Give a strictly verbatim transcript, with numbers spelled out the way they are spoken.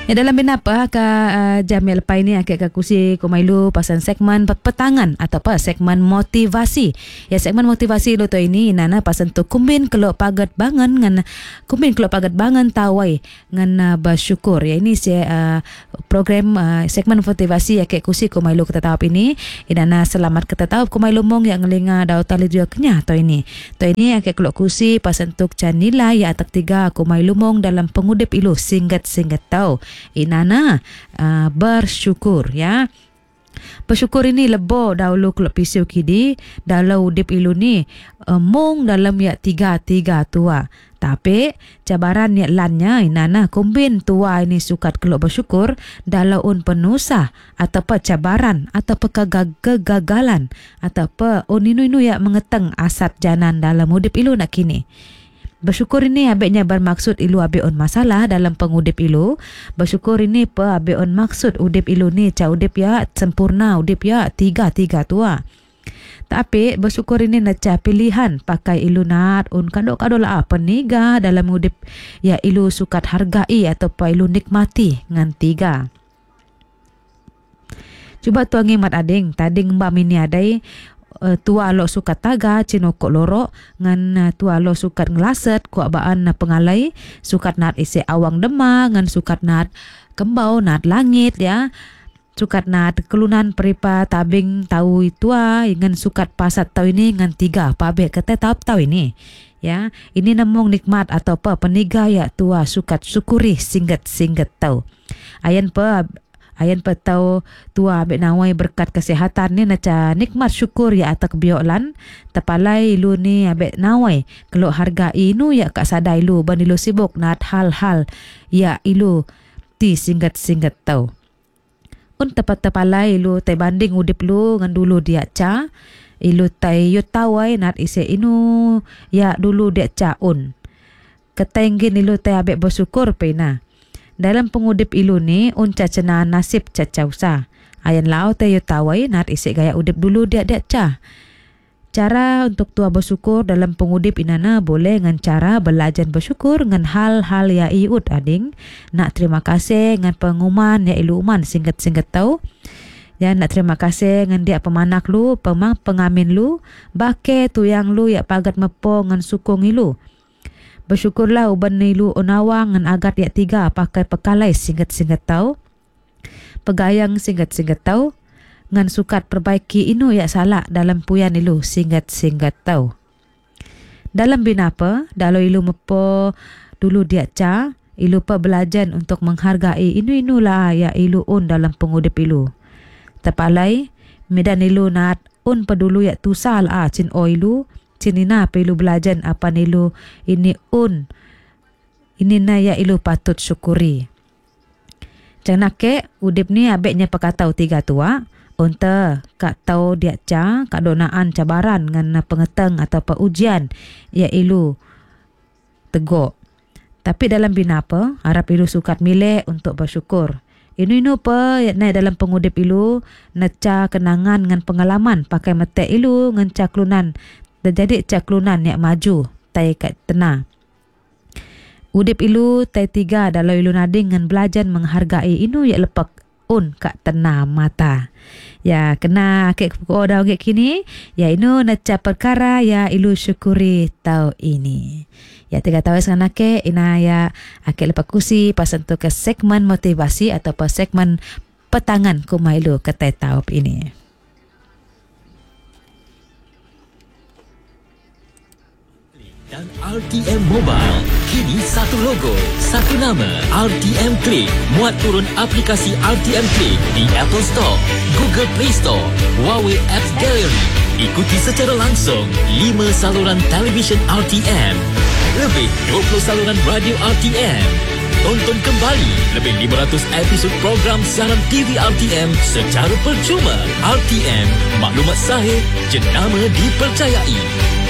Ya, dalam binapa ka uh, jam yang lepas ini akak ka kusi kumailu pasal segmen petangan atau apa segmen motivasi. Ya, segmen motivasi lo tu ini nana pasal tu kumbin kelok pagat bangan ngan kumbin kelok pagat bangan tawai ngan uh, bersyukur. Ya, ini si uh, program uh, segmen motivasi akak kusi kumailu kita tahu ini. Inana selamat kita tahu kumailu mong yang ngelinga dau tali dia kenya tu ini. Tu ini akak kelok kusi pasal tu canila ya atak tiga kumailu mong dalam pengudip ilu singgat-singgat tahu. Inana uh, bersyukur ya. Bersyukur ini lebo dahulu kelop pisau kidi dalau udip ilu ni uh, mung dalam ya tiga-tiga tua. Tapi cabaran ya lannya inana kumbin tua ini sukat kelop bersyukur dalau un penusah atau apa cabaran atau apa kegagalan atau apa un inu-inu ya mengeteng asap janan dalam udip ilu nak kini. Bersyukur ini abeknya bermaksud ilu abek on masalah dalam pengudip ilu. Bersyukur ini pa abek on maksud udip ilu ni ca udip ya sempurna, udip ya tiga-tiga tua. Tapi bersyukur ini naca pilihan pakai ilu nat un kado-kado lah apa niga dalam udip ya ilu sukat hargai atau pa ilu nikmati ngan tiga. Cuba tuangi mat ading, tading mbak mini adai Uh, tua lo sukat taga cinokok loro ngan uh, tua lo sukat ngelaset kuak baan na pengalai sukat nat isi awang dema ngan sukat nat kembau nat langit ya sukat nat kelunan peripa tabing tahu tua ngan sukat pasat tahu ini ngan tiga pabe kete tahu tahu ini ya. Ini namung nikmat atau apa peniga ya tua sukat syukuri singget-singget tahu ayan pa ayan pa tahu tua abek nawai berkat kesehatan ni naca nikmat syukur ya atak biolan tapalai ilu ni abek nawai kelok harga inu ya kak sadai ilu ban ilu sibuk nat hal-hal ya ilu ti singgat-singgat tahu un tepat tapalai ilu tai banding udip lu ngan dulu dia ca ilu tai yut tawai nat ise inu ya dulu dia ca un ketenggin ilu tai abek bersyukur pena. Dalam pengudip ilu ni unca cena nasib caca usah. Ayan lau tayo tawai nat isik gaya udip dulu dia dia ca. Cara untuk tua bersyukur dalam pengudip inana boleh ngan cara belajar bersyukur ngan hal-hal ya iut ading. Nak terima kasih ngan pengumuman ya ilu uman singkat-singkat tau. Ya nak terima kasih ngan dia pemanak lu, pemang pengamin lu, bake tuyang lu ya pagat mepo ngan sukung ilu. Bersyukurlah uban nilu onawang ngan agat ya tiga pakai pekalai singkat-singkat tau. Pegayang singkat-singkat tau. Ngan sukat perbaiki inu ya salah dalam puyan ilu singkat-singkat tau. Dalam binapa, dalau ilu mepo dulu dia ca, ilu pa belajar untuk menghargai inu-inulah ya ilu un dalam pengudip ilu. Tepalai, medan ilu nat un pedulu ya tusal ah cin o ilu. Cinina apa ilu belajar apa nilu ini un ini na ya ilu patut syukuri. Jangan ke udip ni abeknya pakatau tiga tua unta kak tau dia ca kak donaan cabaran ngan pengeteng atau ujian ya ilu tegok. Tapi dalam binapa harap ilu sukat milih untuk bersyukur. Inu-inu pa na dalam pengudip ilu naca kenangan ngan pengalaman pakai mete ilu ngan caklunan terjadi caklunan yang maju tai kat tena. Udip ilu tai tiga dalau ilu nading ngan belajar menghargai inu ya lepak un kat tena mata. Ya kena kek pukul dah kek kini ya inu naca perkara ya ilu syukuri tau ini. Ya tiga tahu sekarang ke ina ya akek lepak kusi pasal tu ke segmen motivasi atau pa segmen petangan kumailu ketai tahu ini. Dan R T M Mobile, kini satu logo, satu nama, R T M Click. Muat turun aplikasi R T M Click di Apple Store, Google Play Store, Huawei Apps Gallery. Ikuti secara langsung lima saluran televisyen R T M, lebih dua puluh saluran radio R T M. Tonton kembali lebih lima ratus episod program siaran T V R T M secara percuma. R T M, maklumat sahih, jenama dipercayai.